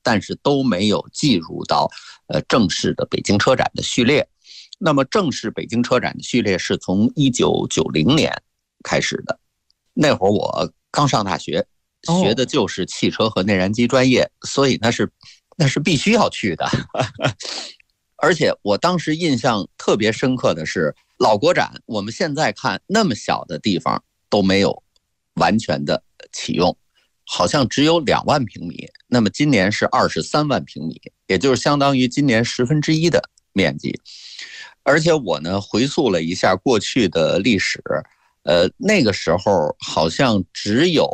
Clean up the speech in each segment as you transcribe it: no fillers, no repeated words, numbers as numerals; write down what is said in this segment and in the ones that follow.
但是都没有计入到正式的北京车展的序列。那么正式北京车展的序列是从1990年开始的，那会儿我刚上大学，学的就是汽车和内燃机专业，所以那是必须要去的。而且我当时印象特别深刻的是，老国展我们现在看那么小的地方都没有完全的启用，好像只有2万平米，那么今年是23万平米，也就是相当于今年1/10的面积。而且我呢回溯了一下过去的历史，那个时候好像只有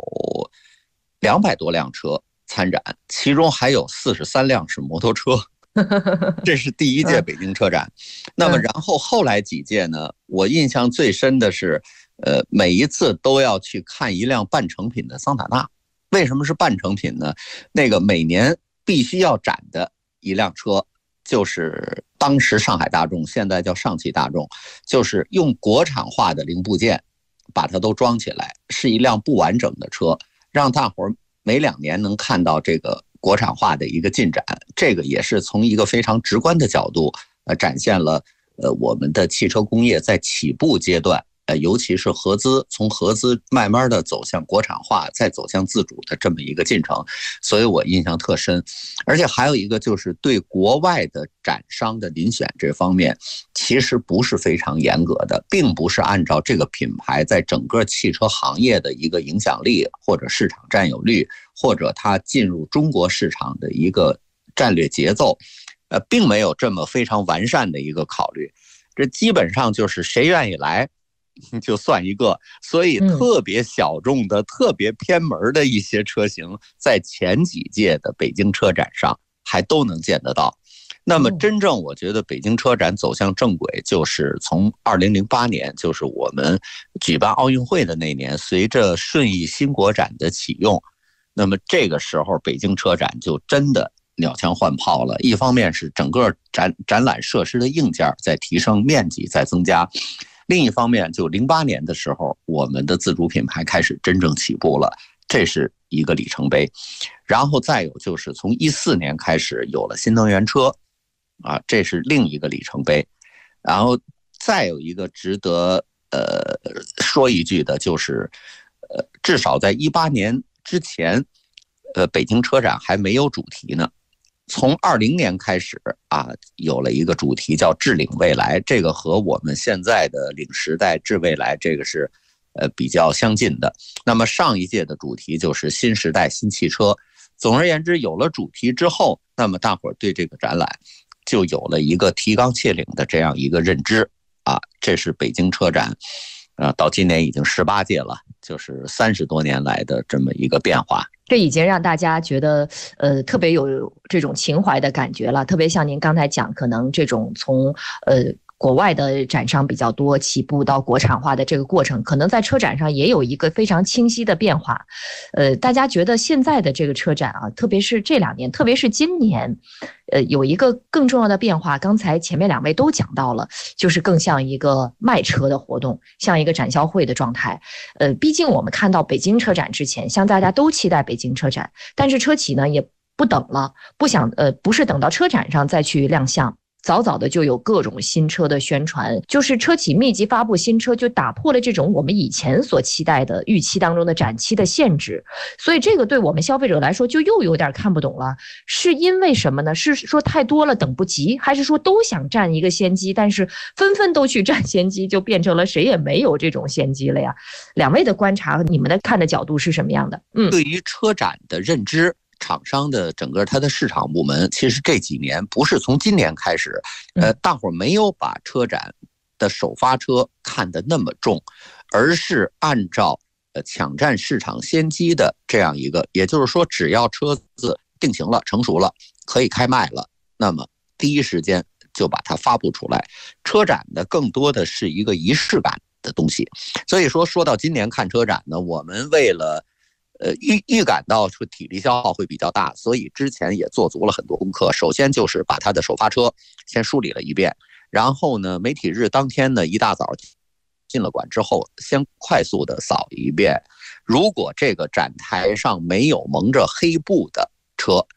200多辆车参展，其中还有43辆是摩托车。这是第一届北京车展。那么然后后来几届呢，我印象最深的是每一次都要去看一辆半成品的桑塔纳。为什么是半成品呢？那个每年必须要展的一辆车就是当时上海大众，现在叫上汽大众，就是用国产化的零部件把它都装起来，是一辆不完整的车，让大伙儿每2年能看到这个国产化的一个进展。这个也是从一个非常直观的角度展现了我们的汽车工业在起步阶段，尤其是合资，从合资慢慢的走向国产化，再走向自主的这么一个进程，所以我印象特深。而且还有一个就是对国外的展商的遴选这方面，其实不是非常严格的，并不是按照这个品牌在整个汽车行业的一个影响力或者市场占有率，或者它进入中国市场的一个战略节奏，并没有这么非常完善的一个考虑。这基本上就是谁愿意来就算一个，所以特别小众的、特别偏门的一些车型，在前几届的北京车展上还都能见得到。那么真正我觉得北京车展走向正轨，就是从2008年，就是我们举办奥运会的那年，随着顺义新国展的启用，那么这个时候北京车展就真的鸟枪换炮了。一方面是整个展览设施的硬件在提升，面积在增加，另一方面就08年的时候，我们的自主品牌开始真正起步了，这是一个里程碑。然后再有就是从14年开始有了新能源车这是另一个里程碑。然后再有一个值得说一句的就是至少在18年之前北京车展还没有主题呢。从20年开始有了一个主题叫智领未来，这个和我们现在的领时代智未来这个是比较相近的。那么上一届的主题就是新时代新汽车。总而言之，有了主题之后，那么大伙儿对这个展览就有了一个提纲挈领的这样一个认知这是北京车展到今年已经18届了，就是30多年来的这么一个变化。 这已经让大家觉得特别有这种情怀的感觉了，特别像您刚才讲，可能这种从国外的展商比较多，起步到国产化的这个过程，可能在车展上也有一个非常清晰的变化。大家觉得现在的这个车展特别是这2年，特别是今年，有一个更重要的变化，刚才前面2位都讲到了，就是更像一个卖车的活动，像一个展销会的状态。毕竟我们看到北京车展之前，像大家都期待北京车展，但是车企呢也不等了，不是等到车展上再去亮相。早早的就有各种新车的宣传，就是车企密集发布新车，就打破了这种我们以前所期待的预期当中的展期的限制。所以这个对我们消费者来说就又有点看不懂了，是因为什么呢？是说太多了等不及，还是说都想占一个先机，但是纷纷都去占先机，就变成了谁也没有这种先机了呀？2位的观察，你们的看的角度是什么样的？ 对于车展的认知，厂商的整个它的市场部门，其实这几年不是从今年开始，大伙儿没有把车展的首发车看得那么重，而是按照抢占市场先机的这样一个，也就是说，只要车子定型了、成熟了，可以开卖了，那么第一时间就把它发布出来。车展的更多的是一个仪式感的东西，所以说到今年看车展呢，我们为了预感到说体力消耗会比较大，所以之前也做足了很多功课。首先就是把它的首发车先梳理了一遍，然后呢，媒体日当天呢一大早进了馆之后，先快速的扫一遍。如果这个展台上没有蒙着黑布的车，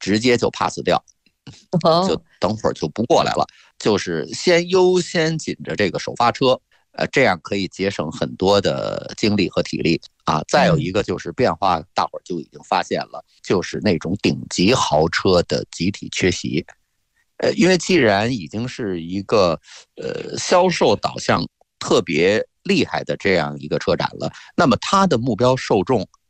直接就 pass 掉，就等会儿就不过来了，就是先优先紧着这个首发车，这样可以节省很多的精力和体力啊。再有一个就是变化，大伙儿就已经发现了，就是那种顶级豪车的集体缺席。因为既然已经是一个销售导向特别厉害的这样一个车展了，那么它的目标受众